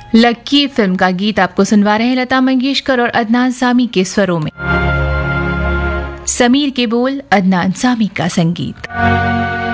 लक्की film का गीत आपको सुनवा रहे हैं लता मंगेशकर और अदनान सामी के स्वरों में। समीर के बोल, अदनान सामी का संगीत।